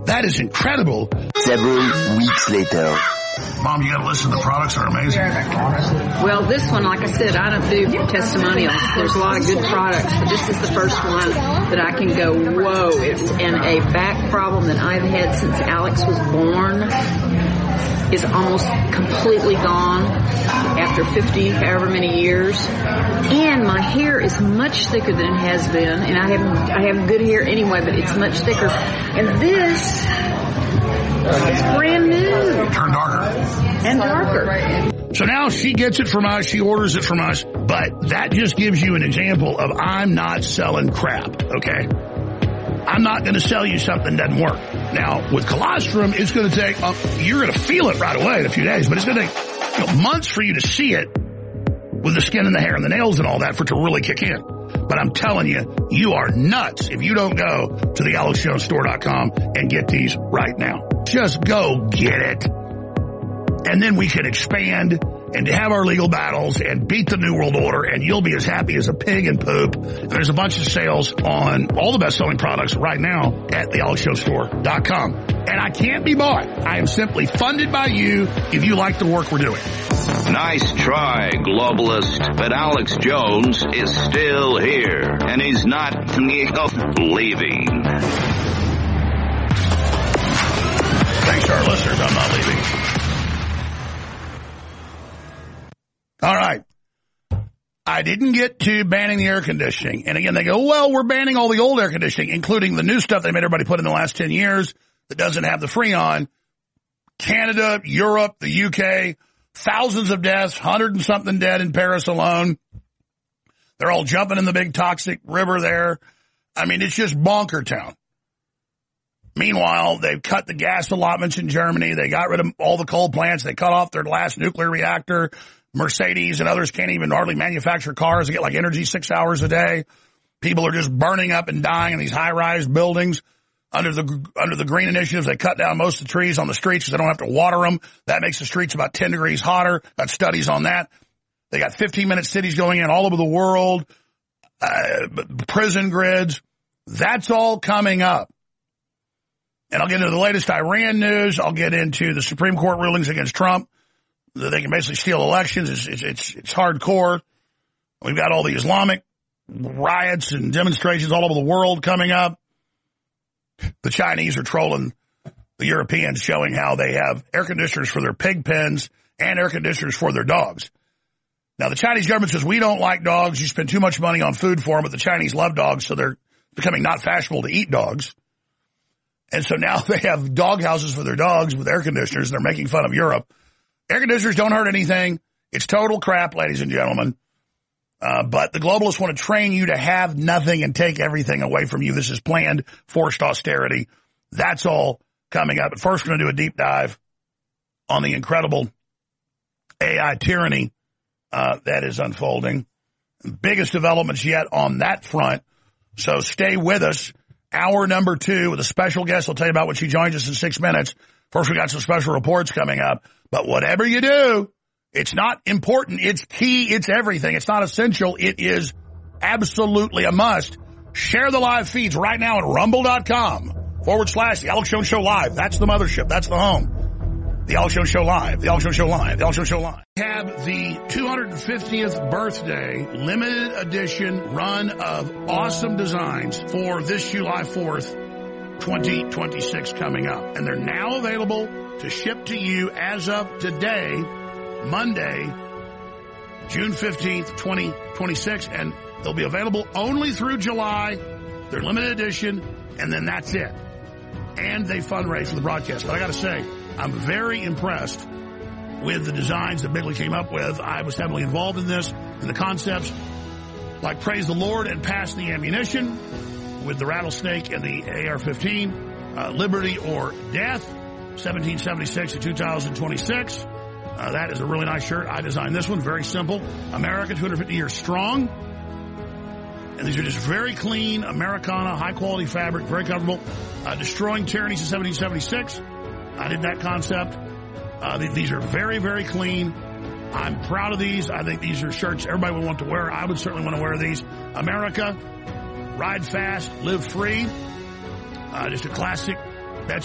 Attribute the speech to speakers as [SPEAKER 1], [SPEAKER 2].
[SPEAKER 1] That is incredible.
[SPEAKER 2] Several weeks later.
[SPEAKER 1] Mom, you got to listen. The products are amazing.
[SPEAKER 3] Well, this one, like I said, I don't do testimonials. There's a lot of good products, but this is the first one that I can go, whoa. And a back problem that I've had since Alex was born is almost completely gone after 50, however many years. And my hair is much thicker than it has been. And I have good hair anyway, but it's much thicker. And this... it's brand new.
[SPEAKER 1] Turn darker.
[SPEAKER 3] And darker.
[SPEAKER 1] So now she gets it from us. She orders it from us. But that just gives you an example of I'm not selling crap, okay? I'm not going to sell you something that doesn't work. Now, with colostrum, it's going to take, you're going to feel it right away in a few days, but it's going to take months for you to see it with the skin and the hair and the nails and all that for it to really kick in. But I'm telling you, you are nuts if you don't go to the AlexJonesStore.com and get these right now. Just go get it. And then we can expand and have our legal battles and beat the New World Order, and you'll be as happy as a pig in poop. And there's a bunch of sales on all the best-selling products right now at the AlexJonesStore.com. And I can't be bought. I am simply funded by you if you like the work we're doing.
[SPEAKER 4] Nice try, globalist, but Alex Jones is still here, and he's not leaving.
[SPEAKER 1] Thanks to our listeners, I'm not leaving. All right. I didn't get to banning the air conditioning. And again, they go, well, we're banning all the old air conditioning, including the new stuff they made everybody put in the last 10 years that doesn't have the Freon. Canada, Europe, the UK, thousands of deaths, 100 and something dead in Paris alone. They're all jumping in the big toxic river there. I mean, it's just bonker town. Meanwhile, they've cut the gas allotments in Germany. They got rid of all the coal plants. They cut off their last nuclear reactor. Mercedes and others can't even hardly manufacture cars. They get like energy 6 hours a day. People are just burning up and dying in these high-rise buildings. Under the green initiatives, they cut down most of the trees on the streets because they don't have to water them. That makes the streets about 10 degrees hotter. Got studies on that. They got 15-minute cities going in all over the world, prison grids. That's all coming up. And I'll get into the latest Iran news. I'll get into the Supreme Court rulings against Trump. They can basically steal elections. It's hardcore. We've got all the Islamic riots and demonstrations all over the world coming up. The Chinese are trolling the Europeans, showing how they have air conditioners for their pig pens and air conditioners for their dogs. Now, the Chinese government says, we don't like dogs. You spend too much money on food for them, but the Chinese love dogs, so they're becoming not fashionable to eat dogs. And so now they have dog houses for their dogs with air conditioners, and they're making fun of Europe. Air conditioners don't hurt anything. It's total crap, ladies and gentlemen. But the globalists want to train you to have nothing and take everything away from you. This is planned, forced austerity. That's all coming up. But first, we're going to do a deep dive on the incredible AI tyranny that is unfolding. Biggest developments yet on that front. So stay with us. Hour number 2 with a special guest. I'll tell you about when she joins us in 6 minutes. First, we got some special reports coming up. But whatever you do, it's not important. It's key. It's everything. It's not essential. It is absolutely a must. Share the live feeds right now at rumble.com/The Alex Jones Show Live. That's the mothership. That's the home. The Alex Jones Show Live. The Alex Jones Show Live. The Alex Jones Show Live. We have the 250th birthday limited edition run of awesome designs for this July 4th, 2026 coming up. And they're now available to ship to you as of today, Monday, June 15th, 2026. And they'll be available only through July. They're limited edition, and then that's it. And they fundraise for the broadcast. But I got to say, I'm very impressed with the designs that Bigley came up with. I was heavily involved in this, and the concepts like Praise the Lord and Pass the Ammunition with the rattlesnake and the AR-15, Liberty or Death, 1776 to 2026. That is a really nice shirt. I designed this one. Very simple. America 250 years strong. And these are just very clean, Americana, high-quality fabric, very comfortable. Destroying Tyranny since 1776. I did that concept. These are very, very clean. I'm proud of these. I think these are shirts everybody would want to wear. I would certainly want to wear these. America, ride fast, live free. Just a classic